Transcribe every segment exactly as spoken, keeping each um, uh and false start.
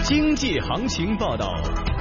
经济行情报道。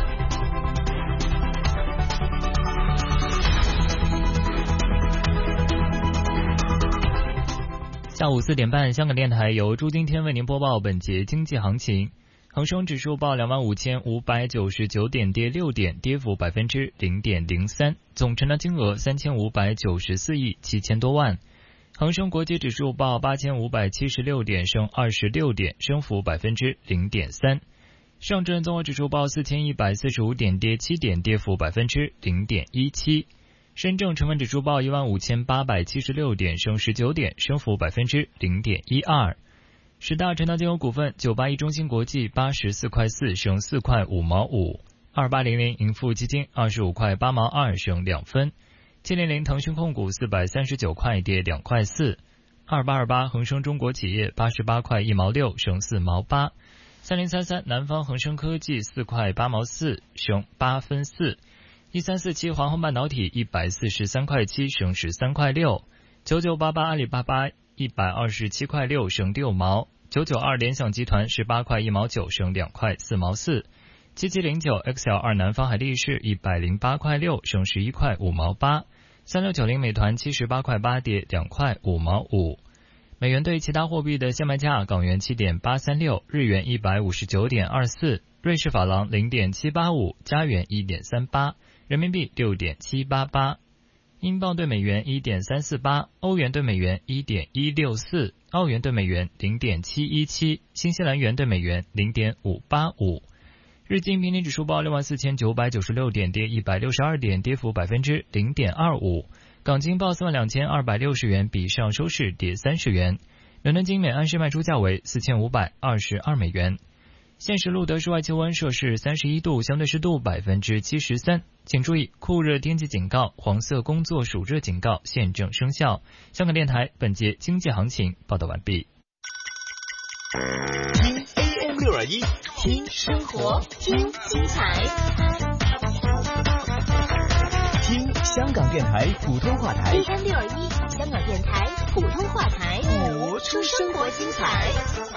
下午四点半，香港电台由朱今天为您播报本节经济行情。恒生指数报两万五千五百九十九点，跌六点，跌幅百分之零点零三，总成交金额三千五百九十四亿七千多万。恒生国际指数报八千五百七十六点，升二十六点，升幅百分之零点三。上证综合指数报四千一百四十五点，跌七点，跌幅百分之零点一七。深证成分指数报一万五千八百七十六点，升十九点，升幅百分之零点一二。十大成交金额股份：九八一中芯国际八十四块四，升四块五毛五；二八零零盈富基金二十五块八毛二，升两分；七零零腾讯控股四百三十九块，跌两块四；二八二八恒生中国企业八十八块一毛六，升四毛八；三零三三南方恒生科技四块八毛四，升八分四；一三四七华虹半导体一百四十三块七，升十三块六；九九八八阿里巴巴一百二十七块六，升六毛；九九二联想集团十八块一毛九，升两块四毛四；七七零九 X L 二南方海力士一百零八块六，升十一块五毛八；三六九零美团七十八块八，跌两块五毛五。美元对其他货币的现卖价：港元七点八三六，日元一百五十九点二四，瑞士法郎零点七八五，加元一点三八，人民币六点七八八。英镑对美元一点三四八，欧元对美元一点一六四，澳元对美元零点七一七，新西兰元对美元零点五八五。日经平均指数报六万四千九百九十六点，跌一百六十二点，跌幅百分之零点二五。港金报四万两千二百六十元，比上收市跌三十元。伦敦金每安士卖出价为四千五百二十二美元。现时录得室外气温摄氏三十一度，相对湿度百分之七十三。请注意，酷热天气警告、黄色工作暑热警告现正生效。香港电台本节经济行情报道完毕。 听 A M 六二一，听生活，听精彩，听香港电台普通话台 A M 六二一，香港电台普通话台， 播出生活精彩。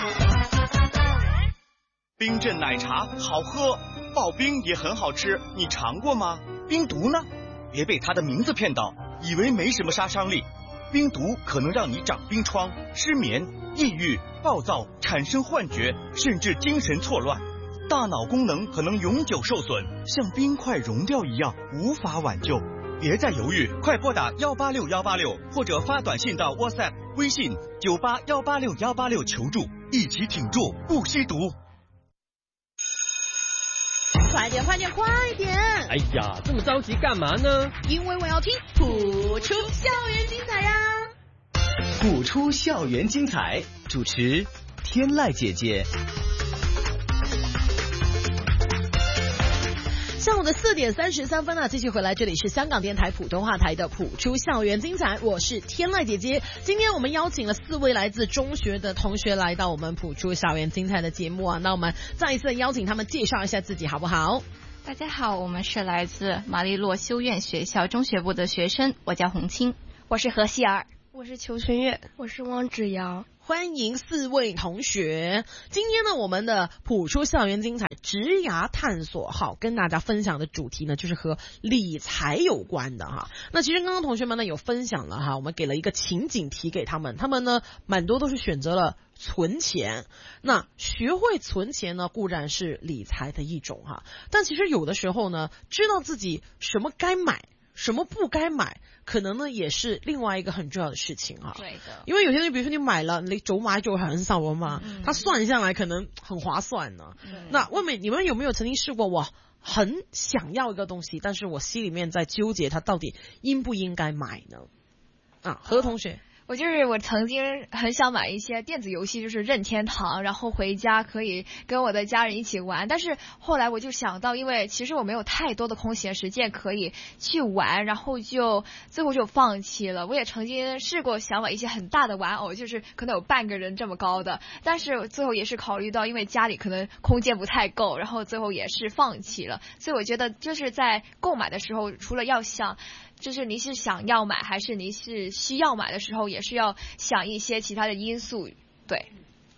冰镇奶茶好喝，刨冰也很好吃，你尝过吗？冰毒呢？别被它的名字骗到，以为没什么杀伤力。冰毒可能让你长冰疮、失眠、抑郁、暴躁，产生幻觉，甚至精神错乱，大脑功能可能永久受损，像冰块融掉一样，无法挽救。别再犹豫，快拨打幺八六幺八六，或者发短信到 WhatsApp、微信九八幺八六幺八六求助，一起挺住，不吸毒。 快点快点快点！ 哎呀，这么着急干嘛呢？ 因为我要听普出校园精彩呀！ 普出校园精彩，主持天籁姐姐。 上午的四点三十三分啊，继续回来，这里是香港电台普通话台的普出校园精彩，我是天籁姐姐。今天我们邀请了四位来自中学的同学来到我们普出校园精彩的节目啊，那我们再一次邀请他们介绍一下自己好不好？ 大家好，我们是来自玛丽洛修院学校中学部的学生，我叫洪清， 我是何希儿， 我是裘春月，我是汪芷瑶。 欢迎四位同学。今天呢，我们的普出校园精彩职涯探索号跟大家分享的主题呢，就是和理财有关的哈。那其实刚刚同学们呢有分享了哈，我们给了一个情景题给他们，他们呢蛮多都是选择了存钱。那学会存钱呢，固然是理财的一种哈，但其实有的时候呢，知道自己什么该买，什么不该买，可能呢也是另外一个很重要的事情哈。 对的， 因为有些人，比如說你買了，你早買就很少了嘛，嗯、他算下來可能很划算呢。那問問你們有沒有曾經試過，我很想要一個東西，但是我心裡面在糾結，它到底應不應該買呢？啊，何同學。 我就是我曾经很想买一些电子游戏，就是任天堂，然后回家可以跟我的家人一起玩。但是后来我就想到，因为其实我没有太多的空闲时间可以去玩，然后就最后就放弃了。我也曾经试过想买一些很大的玩偶，就是可能有半个人这么高的，但是最后也是考虑到因为家里可能空间不太够，然后最后也是放弃了。所以我觉得就是在购买的时候，除了要想就是你是想要买还是你是需要买的时候，也是要想一些其他的因素。对，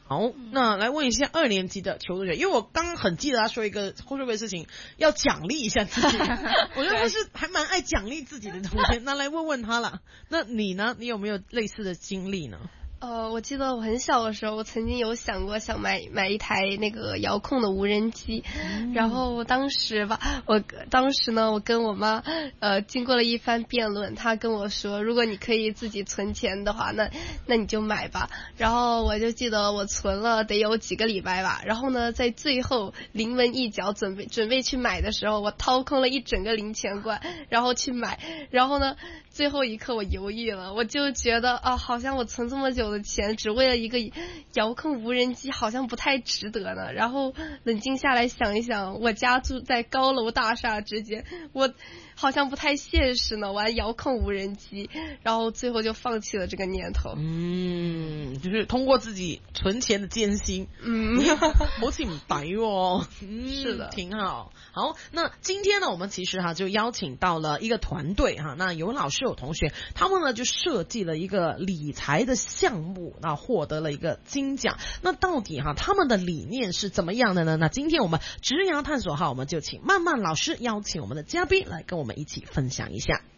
好，那来问一下二年级的邱同学，因为我刚刚很记得他说一个后续的事情，要奖励一下自己。我觉得他是还蛮爱奖励自己的同学，那来问问他啦。那你呢？你有没有类似的经历呢？ 呃，我记得我很小的时候，我曾经有想过想买买一台那个遥控的无人机，嗯、然后当时吧，我当时呢，我跟我妈呃经过了一番辩论，她跟我说，如果你可以自己存钱的话，那那你就买吧。然后我就记得我存了得有几个礼拜吧，然后呢，在最后临门一脚准备准备去买的时候，我掏空了一整个零钱罐，然后去买，然后呢，最后一刻我犹豫了，我就觉得啊，好像我存这么久的钱只为了一个遥控无人机好像不太值得呢。然后冷静下来想一想，我家住在高楼大厦之间，我好像不太现实呢，玩遥控无人机，然后最后就放弃了这个念头。 嗯，就是通过自己存钱的艰辛，嗯，好似唔抵哦。嗯， 是的， 挺好。好，那今天呢，我们其实哈就邀请到了一个团队哈，那有老师有同学，他们呢就设计了一个理财的项目，那获得了一个金奖。那到底哈他们的理念是怎么样的呢？那今天我们职涯探索号，我们就请曼曼老师邀请我们的嘉宾来跟我们一起分享一下。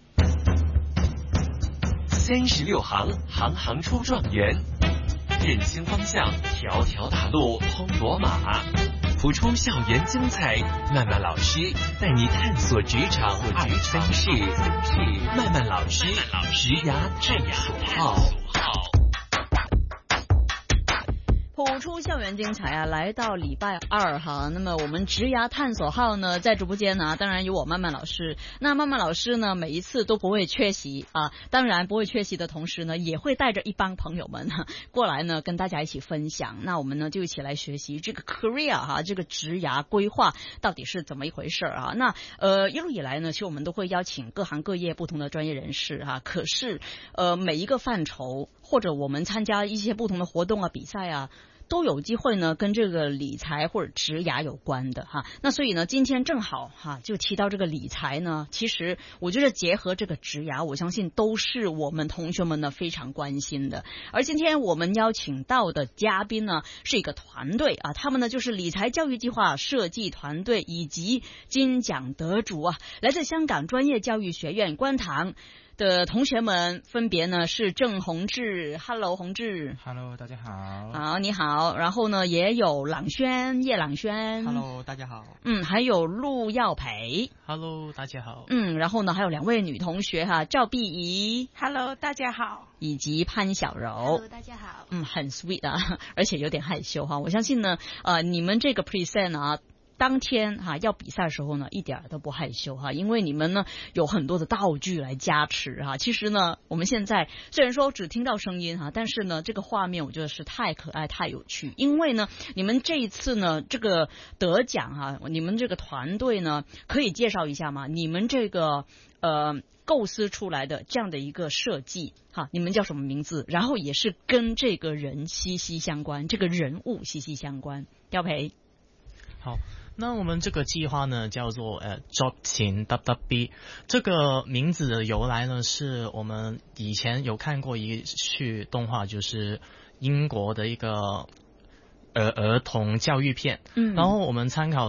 三十六行，行行出状元，认清方向，条条大路通罗马。谱出校园精彩，曼曼老师带你探索职场二三事。曼曼老师，职涯探索号。 谱出校园精彩啊，来到礼拜二哈，那么我们职涯探索号呢，在直播间呢，当然有我曼曼老师。那曼曼老师呢，每一次都不会缺席啊，当然不会缺席的同时呢，也会带着一帮朋友们过来呢，跟大家一起分享。那我们呢，就一起来学习这个 career 哈，这个职涯规划到底是怎么一回事啊？那呃，一路以来呢，其实我们都会邀请各行各业不同的专业人士哈，可是呃，每一个范畴或者我们参加一些不同的活动啊、比赛啊，都有机会呢跟这个理财或者职涯有关的哈。那所以呢，今天正好哈就提到这个理财呢，其实我觉得结合这个职涯，我相信都是我们同学们呢非常关心的。而今天我们邀请到的嘉宾呢是一个团队啊，他们呢就是理财教育计划设计团队以及金奖得主啊，来自香港专业教育学院观塘的同学们，分别呢是郑宏志 ，Hello 宏志 ，Hello 大家好， 好你好，然后呢也有朗轩叶朗轩 ，Hello 大家好， 嗯，还有陆耀培 ，Hello 大家好， 嗯，然后呢还有两位女同学哈，赵碧怡 ，Hello 大家好， 以及潘小柔 ，Hello 大家好， 嗯，很 sweet 啊，而且有点害羞哈，我相信呢，呃，你们这个 present 啊。当天哈、啊、要比赛的时候呢，一点都不害羞哈，因为你们呢有很多的道具来加持哈。其实呢，我们现在虽然说只听到声音哈，但是呢，这个画面我觉得是太可爱、太有趣。因为呢，你们这一次呢，这个得奖哈，你们这个团队呢，可以介绍一下吗？你们这个呃构思出来的这样的一个设计哈，你们叫什么名字？然后也是跟这个人息息相关，这个人物息息相关。廖培， 好。那我们这个计划呢，叫做呃 Job 前 W W B， 这个名字的由来呢，是我们以前有看过一句动画，就是英国的一个儿儿童教育片，嗯，然后我们参考